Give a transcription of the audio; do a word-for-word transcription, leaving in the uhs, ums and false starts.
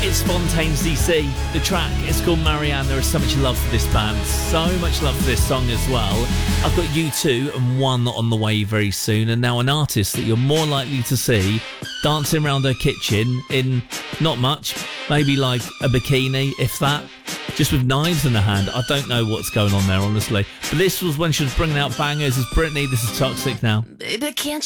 It's Fontaines D C. The track is called Marianne. There is so much love for this band, so much love for this song as well. I've got U two and One on the way very soon, and now an artist that you're more likely to see dancing around her kitchen in not much, maybe like a bikini, if that, just with knives in her hand. I don't know what's going on there, honestly. But this was when she was bringing out bangers. It's Britney. This is Toxic now. Baby, can't